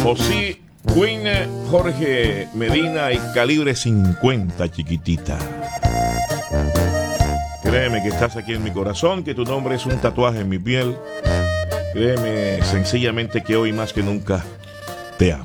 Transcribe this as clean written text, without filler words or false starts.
José, Queen, Jorge Medina y Calibre 50, chiquitita. Créeme que estás aquí en mi corazón, que tu nombre es un tatuaje en mi piel. Créeme sencillamente que hoy más que nunca